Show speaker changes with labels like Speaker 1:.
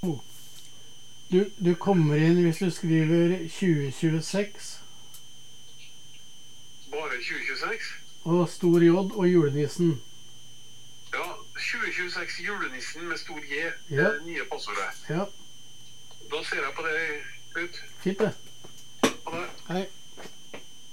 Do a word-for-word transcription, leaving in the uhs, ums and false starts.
Speaker 1: Du, du kommer inn hvis du skriver tjue tjueseks.
Speaker 2: Bare tjue tjueseks?
Speaker 1: Og stor J og julenissen.
Speaker 2: Ja, tjue tjueseks julenissen med stor J. Det
Speaker 1: Ja.
Speaker 2: er det nye passordet.
Speaker 1: Ja,
Speaker 2: Da ser jeg på det ut.
Speaker 1: fint det.
Speaker 2: Ha det.
Speaker 1: Hei.